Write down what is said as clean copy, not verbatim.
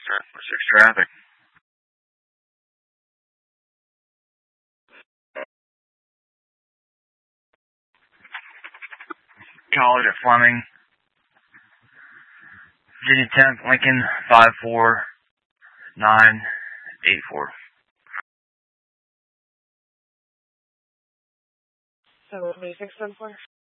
6 traffic. College at Fleming. Virginia 10th, Lincoln 54984. 726 10-4.